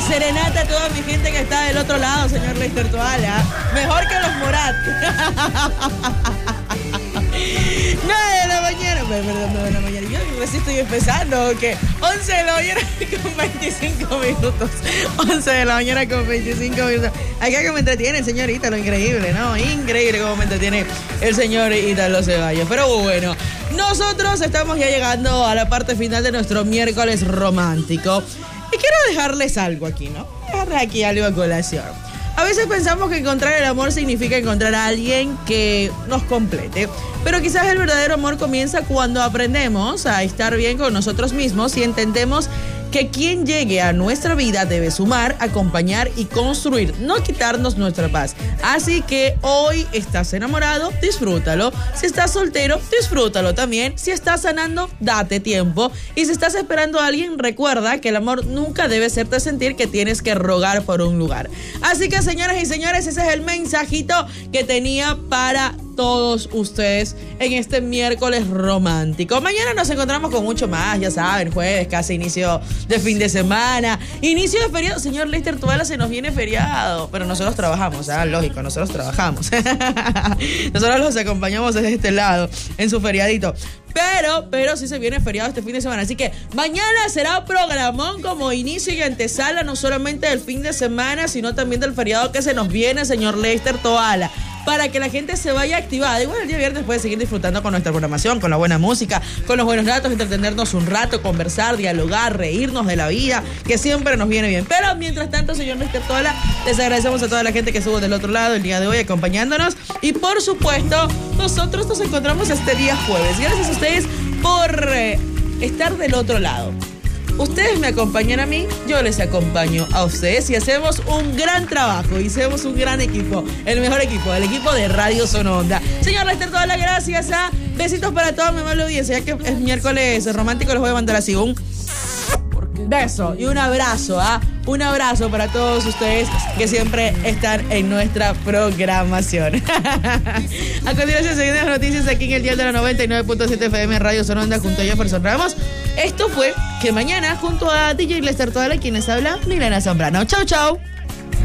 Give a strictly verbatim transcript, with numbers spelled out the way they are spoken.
serenata a toda mi gente que está del otro lado, señor Lester Toala. Mejor que los Morat. nueve de la mañana, perdón, nueve de la mañana. Yo recién estoy empezando, ¿o qué? once de la mañana con veinticinco minutos. once de la mañana con veinticinco minutos. Acá que me entretiene el señor Ítalo, increíble, ¿no? Increíble cómo me entretiene el señor Ítalo Ceballos. Pero bueno, nosotros estamos ya llegando a la parte final de nuestro miércoles romántico. Y quiero dejarles algo aquí, ¿no? Dejarles aquí algo a colación. A veces pensamos que encontrar el amor significa encontrar a alguien que nos complete, pero quizás el verdadero amor comienza cuando aprendemos a estar bien con nosotros mismos y entendemos que quien llegue a nuestra vida debe sumar, acompañar y construir, no quitarnos nuestra paz. Así que hoy estás enamorado, disfrútalo. Si estás soltero, disfrútalo también. Si estás sanando, date tiempo. Y si estás esperando a alguien, recuerda que el amor nunca debe hacerte sentir que tienes que rogar por un lugar. Así que, señoras y señores, ese es el mensajito que tenía para todos ustedes en este miércoles romántico. Mañana nos encontramos con mucho más, ya saben, jueves, casi inicio de fin de semana, inicio de feriado. Señor Lester Toala, se nos viene feriado, pero nosotros trabajamos, ah, lógico, nosotros trabajamos. Nosotros los acompañamos desde este lado, en su feriadito. Pero, pero sí se viene feriado este fin de semana. Así que mañana será programón como inicio y antesala, no solamente del fin de semana, sino también del feriado que se nos viene, señor Lester Toala, para que la gente se vaya activada. Igual el día viernes puede seguir disfrutando con nuestra programación, con la buena música, con los buenos ratos, entretenernos un rato, conversar, dialogar, reírnos de la vida, que siempre nos viene bien. Pero mientras tanto, señor Lester Toala, les agradecemos a toda la gente que estuvo del otro lado el día de hoy acompañándonos. Y por supuesto, nosotros nos encontramos este día jueves. Gracias a ustedes por eh, estar del otro lado. Ustedes me acompañan a mí, yo les acompaño a ustedes y hacemos un gran trabajo y hacemos un gran equipo, el mejor equipo, el equipo de Radio Sononda. Señor Lester, todas las gracias, ¿ah? Besitos para toda mi amable audiencia, ya que es miércoles romántico, les voy a mandar así un beso y un abrazo, ¿ah? Un abrazo para todos ustedes que siempre están en nuestra programación. A continuación, seguimos las noticias aquí en el dial de la noventa y nueve punto siete F M Radio Sononda junto a Jefferson Ramos. Esto fue Que Mañana junto a D J Lester Toala, quienes habla Milena Zambrano. Chau, chau.